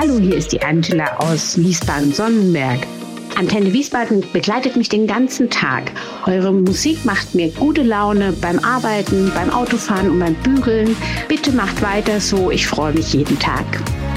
Hallo, hier ist die Angela aus Wiesbaden-Sonnenberg. Antenne Wiesbaden begleitet mich den ganzen Tag. Eure Musik macht mir gute Laune beim Arbeiten, beim Autofahren und beim Bügeln. Bitte macht weiter so, ich freue mich jeden Tag.